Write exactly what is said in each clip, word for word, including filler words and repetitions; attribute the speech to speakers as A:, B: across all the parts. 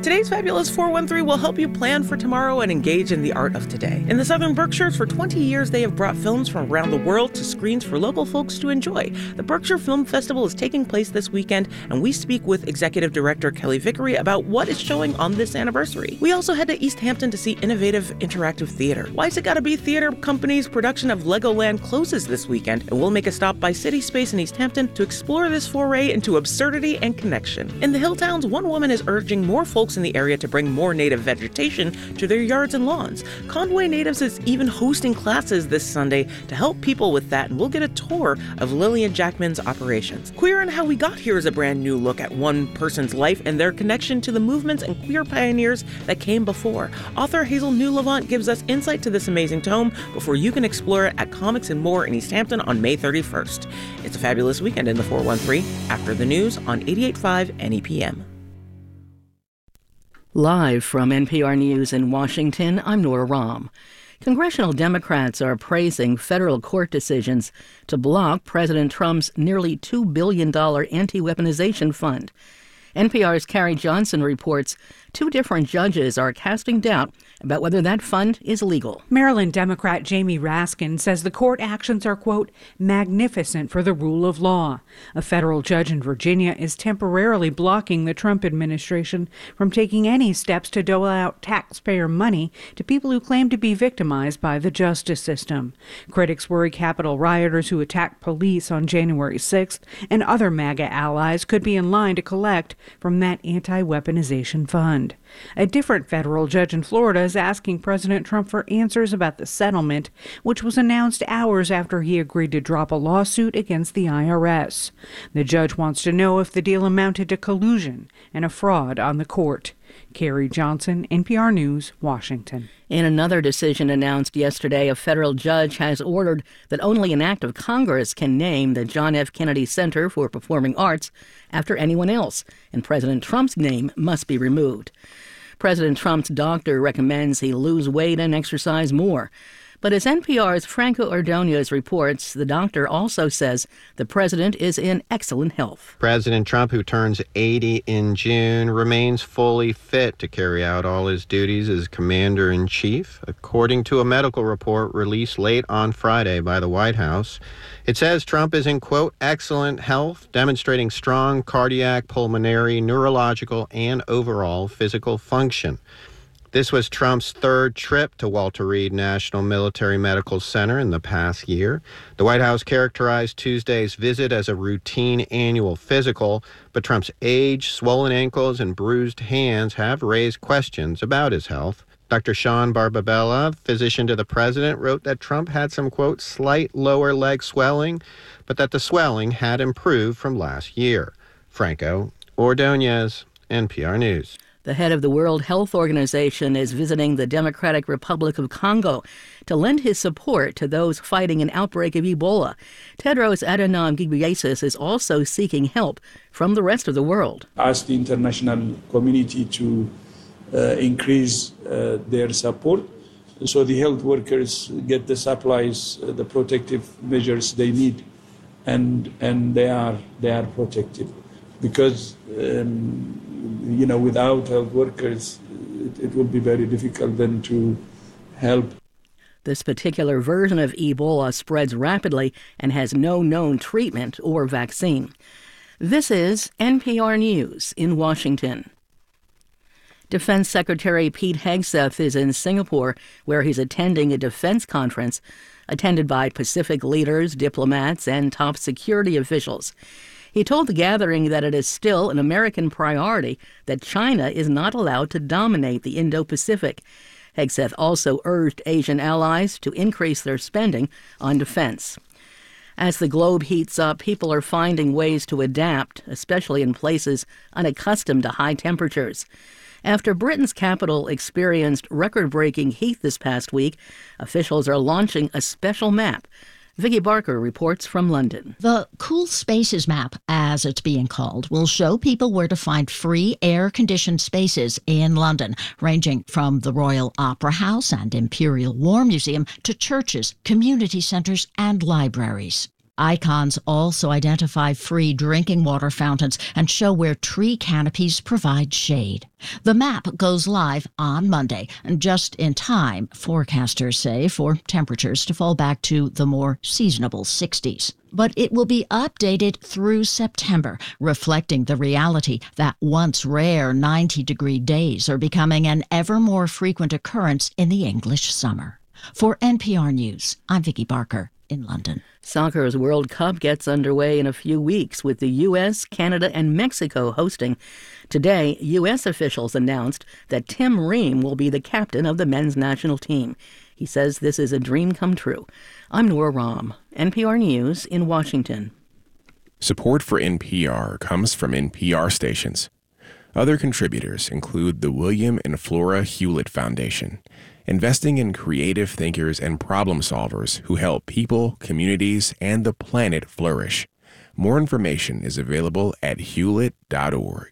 A: Today's Fabulous four one three will help you plan for tomorrow and engage in the art of today. In the Southern Berkshires, for twenty years, they have brought films from around the world to screens for local folks to enjoy. The Berkshire Film Festival is taking place this weekend, and we speak with Executive Director Kelly Vickery about what is showing on this anniversary. We also head to East Hampton to see innovative interactive theater. Why's It Gotta Be Theater Company's production of Legoland closes this weekend, and we'll make a stop by City Space in East Hampton to explore this foray into absurdity and connection. In the Hilltowns, one woman is urging more folks in the area to bring more native vegetation to their yards and lawns. Conway Natives is even hosting classes this Sunday to help people with that, and we'll get a tour of Lillian Jackman's operations. Queer and How We Got Here is a brand new look at one person's life and their connection to the movements and queer pioneers that came before. Author Hazel Newlevant gives us insight to this amazing tome before you can explore it at Comics and More in East Hampton on May thirty-first. It's a fabulous weekend in the four one three after the news on eighty-eight point five N E P M.
B: Live from N P R News in Washington, I'm Nora Rahm. Congressional Democrats are praising federal court decisions to block President Trump's nearly two billion dollars anti-weaponization fund. N P R's Carrie Johnson reports two different judges are casting doubt about whether that fund is legal.
C: Maryland Democrat Jamie Raskin says the court actions are, quote, magnificent for the rule of law. A federal judge in Virginia is temporarily blocking the Trump administration from taking any steps to dole out taxpayer money to people who claim to be victimized by the justice system. Critics worry Capitol rioters who attacked police on January sixth and other MAGA allies could be in line to collect from that anti-weaponization fund. A different federal judge in Florida is asking President Trump for answers about the settlement, which was announced hours after he agreed to drop a lawsuit against the I R S. The judge wants to know if the deal amounted to collusion and a fraud on the court. Carrie Johnson, N P R News, Washington.
B: In another decision announced yesterday, a federal judge has ordered that only an act of Congress can name the John F. Kennedy Center for Performing Arts after anyone else, and President Trump's name must be removed. President Trump's doctor recommends he lose weight and exercise more. But as N P R's Franco Ordonez reports, the doctor also says the president is in excellent health.
D: President Trump, who turns eighty in June, remains fully fit to carry out all his duties as commander-in-chief, according to a medical report released late on Friday by the White House. It says Trump is in, quote, excellent health, demonstrating strong cardiac, pulmonary, neurological, and overall physical function. This was Trump's third trip to Walter Reed National Military Medical Center in the past year. The White House characterized Tuesday's visit as a routine annual physical, but Trump's age, swollen ankles, and bruised hands have raised questions about his health. Doctor Sean Barbabella, physician to the president, wrote that Trump had some, quote, slight lower leg swelling, but that the swelling had improved from last year. Franco Ordonez, N P R News.
B: The head of the World Health Organization is visiting the Democratic Republic of Congo to lend his support to those fighting an outbreak of Ebola. Tedros Adhanom Ghebreyesus is also seeking help from the rest of the world.
E: Ask the international community to uh, increase uh, their support so the health workers get the supplies, uh, the protective measures they need, and and they are they are protected. Because, um, you know, without health workers, it, it will be very difficult then to help.
B: This particular version of Ebola spreads rapidly and has no known treatment or vaccine. This is N P R News in Washington. Defense Secretary Pete Hegseth is in Singapore, where he's attending a defense conference attended by Pacific leaders, diplomats, and top security officials. He told the gathering that it is still an American priority that China is not allowed to dominate the Indo-Pacific. Hegseth also urged Asian allies to increase their spending on defense. As the globe heats up, people are finding ways to adapt, especially in places unaccustomed to high temperatures. After Britain's capital experienced record-breaking heat this past week, officials are launching a special map. Vicky Barker reports from London.
F: The Cool Spaces map, as it's being called, will show people where to find free air-conditioned spaces in London, ranging from the Royal Opera House and Imperial War Museum to churches, community centres and libraries. Icons also identify free drinking water fountains and show where tree canopies provide shade. The map goes live on Monday, just in time, forecasters say, for temperatures to fall back to the more seasonable sixties. But it will be updated through September, reflecting the reality that once rare ninety-degree days are becoming an ever more frequent occurrence in the English summer. For N P R News, I'm Vicki Barker in London.
B: Soccer's World Cup gets underway in a few weeks with the U S, Canada, and Mexico hosting. Today, U S officials announced that Tim Ream will be the captain of the men's national team. He says this is a dream come true. I'm Nora Rahm, N P R News in Washington.
G: Support for N P R comes from N P R stations. Other contributors include the William and Flora Hewlett Foundation, investing in creative thinkers and problem solvers who help people, communities, and the planet flourish. More information is available at hewlett dot org.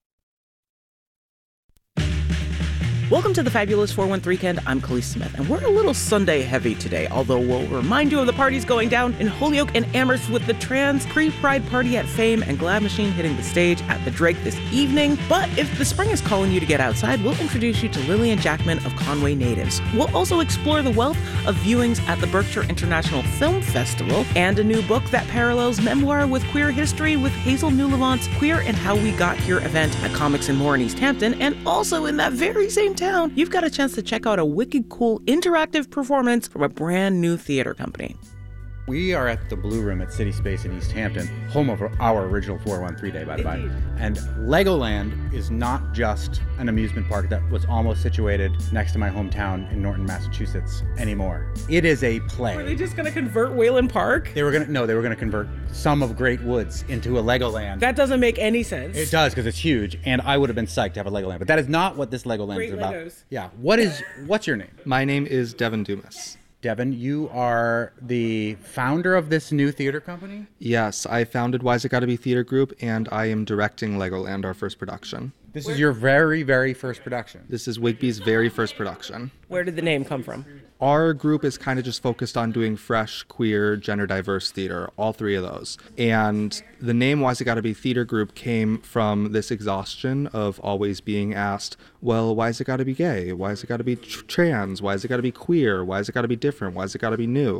A: Welcome to the Fabulous four one three Weekend. I'm Khalees Smith, and we're a little Sunday heavy today, although we'll remind you of the parties going down in Holyoke and Amherst with the Trans Pre-Pride Party at Fame and Glad Machine hitting the stage at the Drake this evening. But if the spring is calling you to get outside, we'll introduce you to Lillian Jackman of Conway Natives. We'll also explore the wealth of viewings at the Berkshire International Film Festival and a new book that parallels memoir with queer history with Hazel Newlevant's Queer and How We Got Here event at Comics and More in East Hampton. And also in that very same town, you've got a chance to check out a wicked cool interactive performance from a brand new theater company.
H: We are at the Blue Room at City Space in East Hampton, home of our original four one three Day, by the way. And Legoland is not just an amusement park that was almost situated next to my hometown in Norton, Massachusetts anymore. It is a play.
A: Were they just going to convert Wayland Park?
H: They were going to, no, they were going to convert some of Great Woods into a Legoland.
A: That doesn't make any sense.
H: It does, because it's huge, and I would have been psyched to have a Legoland. But that is not what this Legoland
A: Great
H: is about.
A: Legos.
H: Yeah. What is, what's your name?
I: My name is Devin Dumas.
H: Devin, you are the founder of this new theater company?
I: Yes, I founded Why's It Gotta Be Theater Group, and I am directing Legoland, our first production.
H: This is your very, very first production.
I: This is Wigby's very first production.
A: Where did the name come from?
I: Our group is kind of just focused on doing fresh, queer, gender diverse theater, all three of those. And the name Why's It Gotta Be Theater Group came from this exhaustion of always being asked, well, why's it gotta be gay? Why's it gotta be tr- trans? Why's it gotta be queer? Why's it gotta be different? Why's it gotta be new?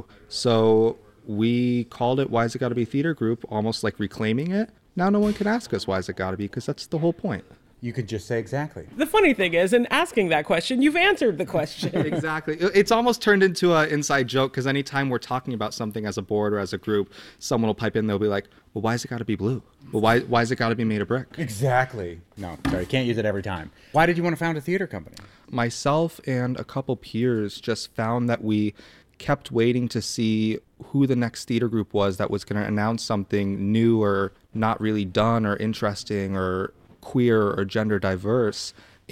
I: So we called it Why's It Gotta Be Theater Group, almost like reclaiming it. Now no one can ask us why's it gotta be, because that's the whole point.
H: You could just say exactly.
A: The funny thing is, in asking that question, you've answered the question.
I: Exactly. It's almost turned into an inside joke, because anytime we're talking about something as a board or as a group, someone will pipe in, they'll be like, well, why's it got to be blue? Well, why why's it got to be made of brick?
H: Exactly. No, sorry, you can't use it every time. Why did you want to found a theater company?
I: Myself and a couple peers just found that we kept waiting to see who the next theater group was that was going to announce something new or not really done or interesting or queer or gender diverse,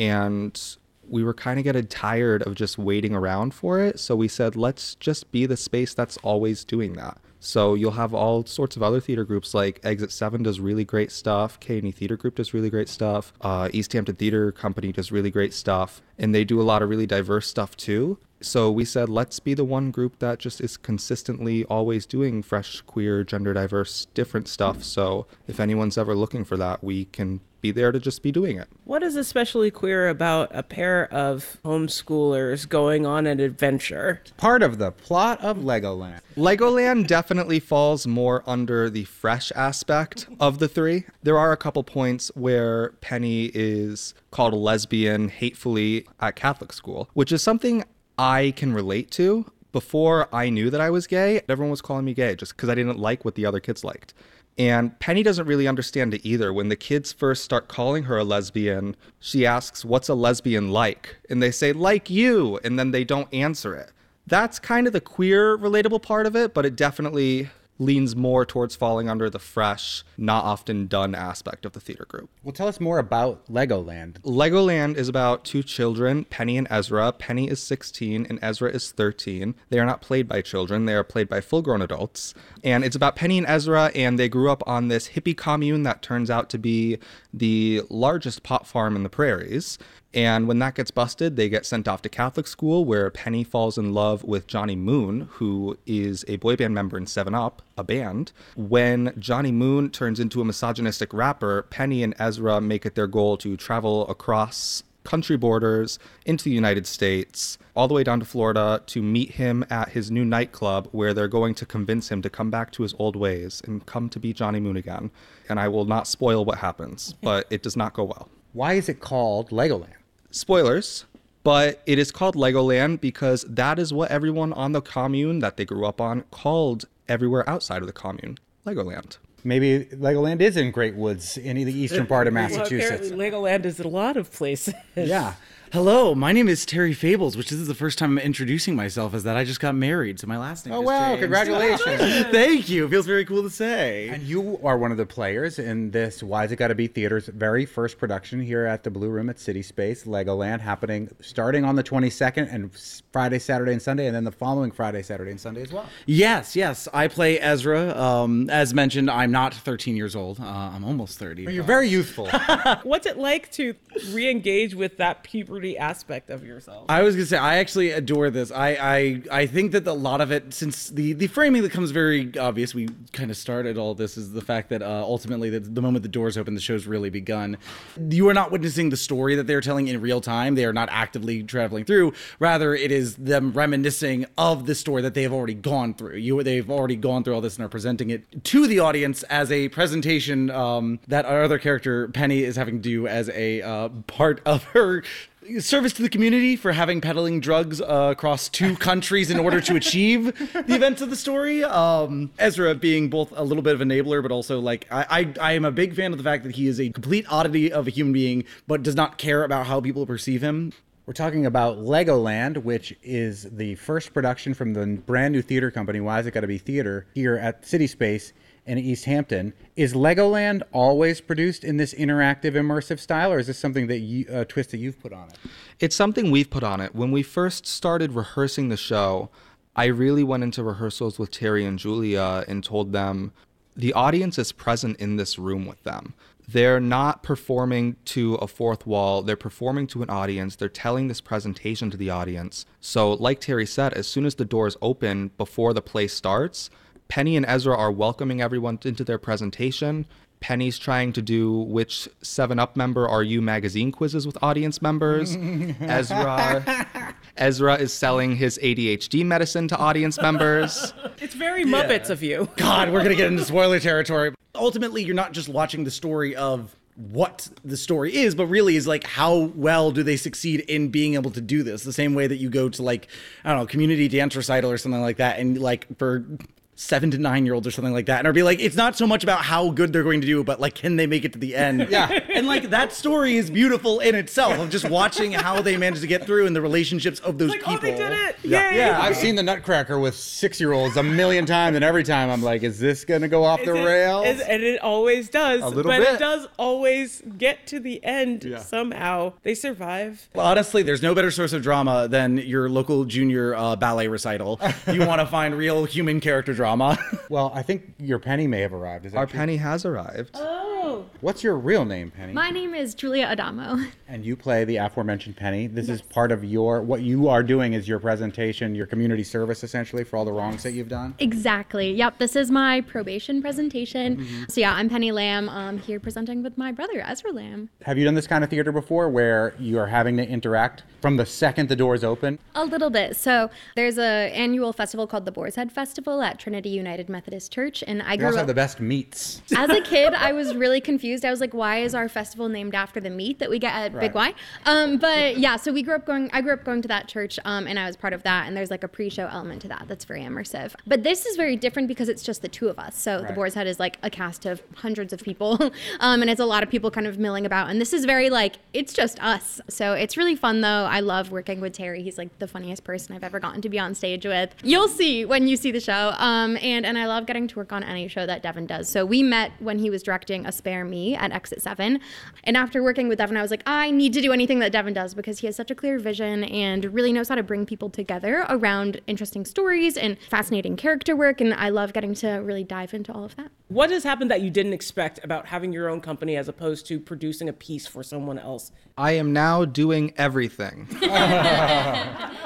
I: and we were kind of getting tired of just waiting around for it, so we said let's just be the space that's always doing that. So you'll have all sorts of other theater groups, like Exit seven does really great stuff, K and E Theater Group does really great stuff, uh, East Hampton Theater Company does really great stuff, and they do a lot of really diverse stuff too. So we said, let's be the one group that just is consistently always doing fresh, queer, gender diverse, different stuff. So if anyone's ever looking for that, we can be there to just be doing it.
A: What is especially queer about a pair of homeschoolers going on an adventure?
H: Part of the plot of Legoland.
I: Legoland definitely falls more under the fresh aspect of the three. There are a couple points where Penny is called a lesbian hatefully at Catholic school, which is something I can relate to. Before I knew that I was gay, everyone was calling me gay just because I didn't like what the other kids liked. And Penny doesn't really understand it either. When the kids first start calling her a lesbian, she asks, what's a lesbian like? And they say, like you, and then they don't answer it. That's kind of the queer relatable part of it, but it definitely leans more towards falling under the fresh, not often done aspect of the theater group.
H: Well, tell us more about Legoland.
I: Legoland is about two children, Penny and Ezra. Penny is sixteen and Ezra is thirteen. They are not played by children. They are played by full-grown adults. And it's about Penny and Ezra, and they grew up on this hippie commune that turns out to be the largest pot farm in the prairies. And when that gets busted, they get sent off to Catholic school, where Penny falls in love with Johnny Moon, who is a boy band member in seven up. a band. When Johnny Moon turns into a misogynistic rapper, Penny and Ezra make it their goal to travel across country borders into the United States, all the way down to Florida, to meet him at his new nightclub, where they're going to convince him to come back to his old ways and come to be Johnny Moon again. And I will not spoil what happens, but it does not go well.
H: Why is it called Legoland?
I: Spoilers, but it is called Legoland because that is what everyone on the commune that they grew up on called everywhere outside of the commune Legoland.
H: Maybe Legoland is in Great Woods in the eastern part of Massachusetts.
A: Well, apparently Legoland is in a lot of places.
J: Yeah. Hello, my name is Terry Fables, which this is the first time I'm introducing myself as that. I just got married, so my last name
H: Oh,
J: just
H: wow.
J: changed.
H: Congratulations.
J: Thank you. It feels very cool to say.
H: And you are one of the players in this Why's It Gotta Be Theater's very first production here at the Blue Room at City Space, Legoland, happening starting on the twenty-second and Friday, Saturday, and Sunday, and then the following Friday, Saturday, and Sunday as well.
J: Yes, yes. I play Ezra. Um, as mentioned, I'm not thirteen years old. Uh, I'm almost thirty.
H: Well, you're very youthful.
A: What's it like to re-engage with that puberty aspect of yourself?
J: I was gonna say I actually adore this. I I, I think that a lot of it, since the, the framing that comes very obvious, we kind of started all this is the fact that uh, ultimately the, the moment the doors open, the show's really begun. You are not witnessing the story that they're telling in real time. They are not actively traveling through. Rather, it is them reminiscing of the story that they have already gone through. You they've already gone through all this and are presenting it to the audience as a presentation um, that our other character Penny is having to do as a uh, part of her service to the community for having peddling drugs uh, across two countries in order to achieve the events of the story. Um, Ezra being both a little bit of an enabler, but also like I, I, I am a big fan of the fact that he is a complete oddity of a human being, but does not care about how people perceive him.
H: We're talking about Legoland, which is the first production from the brand new theater company, Why's It Gotta Be Theater, here at City Space in East Hampton. Is Legoland always produced in this interactive, immersive style, or is this something that you, a twist that you've put on it?
I: It's something we've put on it. When we first started rehearsing the show, I really went into rehearsals with Terry and Julia and told them the audience is present in this room with them. They're not performing to a fourth wall. They're performing to an audience. They're telling this presentation to the audience. So like Terry said, as soon as the doors open before the play starts, Penny and Ezra are welcoming everyone into their presentation. Penny's trying to do which seven up member are you magazine quizzes with audience members. Ezra Ezra is selling his A D H D medicine to audience members.
A: It's very Muppets of you.
J: God, we're gonna get into spoiler territory. Ultimately, you're not just watching the story of what the story is, but really is like how well do they succeed in being able to do this? The same way that you go to like, I don't know, community dance recital or something like that, and like for seven to nine year olds or something like that, and I'd be like, it's not so much about how good they're going to do, but like, can they make it to the end?
H: Yeah.
J: And like that story is beautiful in itself of just watching how they managed to get through and the relationships of those
A: Like,
J: people.
A: oh, they did it!
H: Yeah.
A: Yay!
H: yeah, I've seen the Nutcracker with six-year-olds a million times, and every time I'm like, is this gonna go off
A: Is
H: the
A: it-
H: rails?
A: is- and it always does.
H: A little
A: but
H: bit.
A: it does always get to the end
H: Yeah.
A: somehow. They survive.
J: Honestly, there's no better source of drama than your local junior uh, ballet recital. You want to find real human character drama.
H: Well, I think your Penny may have arrived. Is that
I: Our
H: true?
I: Penny has arrived.
K: Oh.
H: What's your real name, Penny?
K: My name is Julia Adamo.
H: And you play the aforementioned Penny. This is part of your, what you are doing is your presentation, your community service essentially for all the wrongs that you've done.
K: Exactly. Yep. This is my probation presentation.
H: Mm-hmm.
K: So yeah, I'm Penny Lamb. I'm here presenting with my brother, Ezra Lamb.
H: Have you done this kind of theater before where you are having to interact from the second the doors open?
K: A little bit. So there's a annual festival called the Boar's Head Festival at Trinity United Methodist Church. And I
H: You
K: grew
H: also
K: up
H: have the best meats.
K: as a kid, I was really confused. I was like, why is our festival named after the meat that we get at Big Y? Um, but yeah, so we grew up going, I grew up going to that church um, and I was part of that. And there's like a pre-show element to that that's very immersive. But this is very different because it's just the two of us. So the
H: Right.
K: Boar's Head is like a cast of hundreds of people. um, and it's a lot of people kind of milling about. And this is very like, it's just us. So it's really fun though. I love working with Terry. He's like the funniest person I've ever gotten to be on stage with. You'll see when you see the show. Um, and, and I love getting to work on any show that Devin does. So we met when he was directing A Spare Me at Exit seven. And after working with Devin, I was like, I need to do anything that Devin does because he has such a clear vision and really knows how to bring people together around interesting stories and fascinating character work. And I love getting to really dive into all of that.
A: What has happened that you didn't expect about having your own company as opposed to producing a piece for someone else?
I: I am now doing everything.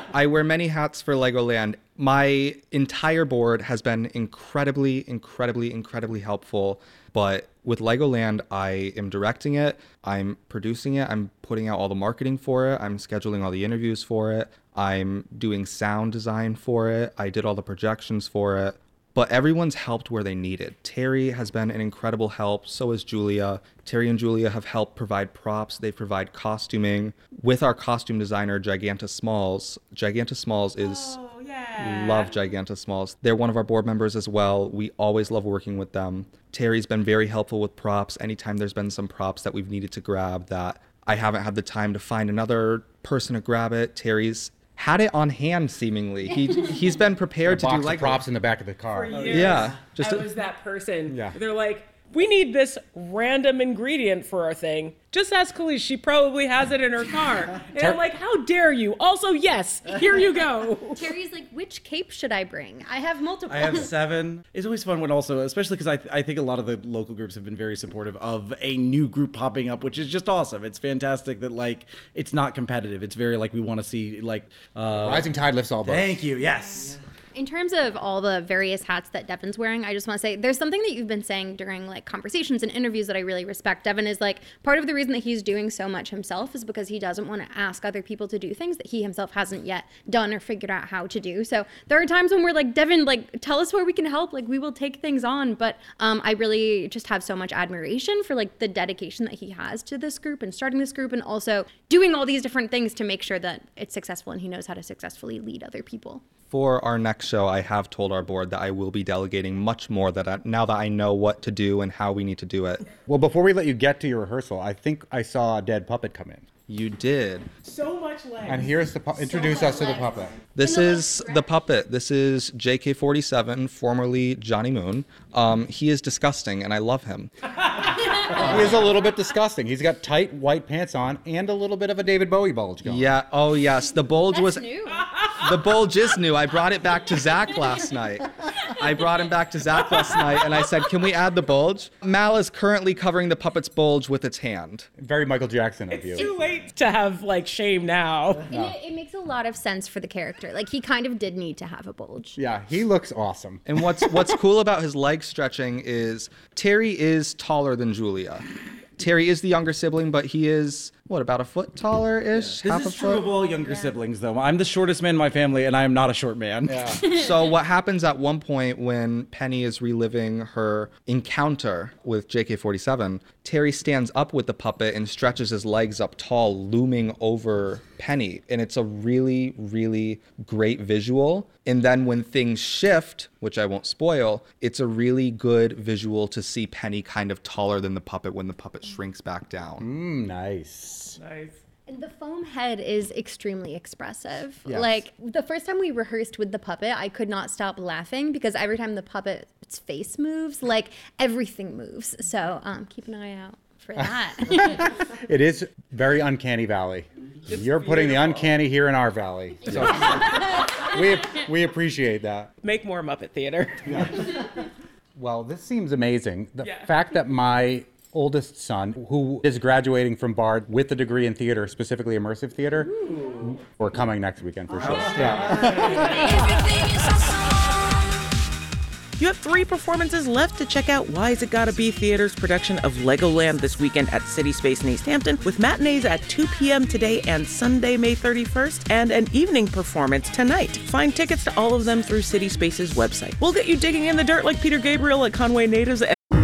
I: I wear many hats for Legoland. My entire board has been incredibly, incredibly, incredibly helpful. But with Legoland, I am directing it, I'm producing it, I'm putting out all the marketing for it, I'm scheduling all the interviews for it, I'm doing sound design for it, I did all the projections for it. But everyone's helped where they needed. Terry has been an incredible help. So is Julia. Terry and Julia have helped provide props. They provide costuming. With our costume designer, Giganta Smalls. Giganta Smalls is...
A: Oh, yeah.
I: Love Giganta Smalls. They're one of our board members as well. We always love working with them. Terry's been very helpful with props. Anytime there's been some props that we've needed to grab that I haven't had the time to find another person to grab it, Terry's had it on hand, seemingly. He, he's been prepared to do like
H: props in the back of the car.
A: For years,
I: yeah. Just
A: I
I: a,
A: was that person.
H: Yeah.
A: They're like, we need this random ingredient for our thing. Just ask Khalees. She probably has it in her car. And I'm like, how dare you? Also, yes, here you go.
K: Terry's like, which cape should I bring? I have multiple.
J: I have seven. It's always fun when also, especially because I, th- I think a lot of the local groups have been very supportive of a new group popping up, which is just awesome. It's fantastic that, like, it's not competitive. It's very, like, we want to see, like... Uh,
H: Rising tide lifts all boats.
J: Thank you, yes.
K: In terms of all the various hats that Devin's wearing, I just want to say there's something that you've been saying during like conversations and interviews that I really respect. Devin is like, part of the reason that he's doing so much himself is because he doesn't want to ask other people to do things that he himself hasn't yet done or figured out how to do. So there are times when we're like, Devin, like, tell us where we can help. Like, we will take things on. But um, I really just have so much admiration for like the dedication that he has to this group and starting this group and also doing all these different things to make sure that it's successful and he knows how to successfully lead other people.
I: For our next show, I have told our board that I will be delegating much more that I, now that I know what to do and how we need to do it.
H: Well, before we let you get to your rehearsal, I think I saw a dead puppet come in.
I: You did.
A: So much legs.
H: And here's the pu- introduce us to the puppet.
I: This is the puppet. This is J K forty-seven, formerly Johnny Moon. Um, he is disgusting, and I love him.
H: He is a little bit disgusting. He's got tight white pants on and a little bit of a David Bowie bulge going.
I: Yeah. Oh, yes. The bulge
K: That's
I: was
K: new.
I: The bulge is new. I brought it back to Zach last night. I brought him back to Zach last night, and I said, "Can we add the bulge?" Mal is currently covering the puppet's bulge with its hand.
H: Very Michael Jackson of you.
A: It's too late to have like shame now.
K: And it, it makes a lot of sense for the character. Like, he kind of did need to have a bulge.
H: Yeah, he looks awesome.
I: And what's what's cool about his leg stretching is Terry is taller than Julia. Terry is the younger sibling, but he is, what, about a foot taller-ish?
J: This
I: half
J: is
I: a
J: true
I: foot?
J: of all younger siblings, though. I'm the shortest man in my family, and I am not a short man.
H: Yeah.
I: So what happens at one point when Penny is reliving her encounter with J K forty-seven, Terry stands up with the puppet and stretches his legs up tall, looming over Penny. And it's a really, really great visual. And then when things shift, which I won't spoil, it's a really good visual to see Penny kind of taller than the puppet when the puppet shrinks back down.
H: Mm, nice.
A: Nice.
K: And the foam head is extremely expressive.
H: Yes.
K: Like, the first time we rehearsed with the puppet, I could not stop laughing because every time the puppet's face moves, like, everything moves. So um, keep an eye out for that.
H: It is very Uncanny Valley.
A: It's
H: You're putting
A: beautiful.
H: the uncanny here in our valley. So we, we appreciate that.
A: Make more Muppet Theater.
H: Well, this seems amazing. The
A: Yeah.
H: fact that my oldest son, who is graduating from Bard with a degree in theater, specifically immersive theater, Ooh. We're coming next weekend for sure. Yeah.
A: You have three performances left to check out Why Is It Gotta Be Theater's production of Legoland this weekend at City Space in East Hampton, with matinees at two p.m. today and Sunday, May thirty-first, and an evening performance tonight. Find tickets to all of them through City Space's website. We'll get you digging in the dirt like Peter Gabriel at Conway Natives.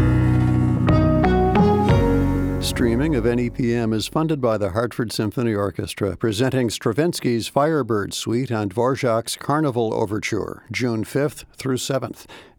L: Streaming of N E P M is funded by the Hartford Symphony Orchestra, presenting Stravinsky's Firebird Suite and Dvorak's Carnival Overture, June fifth through seventh.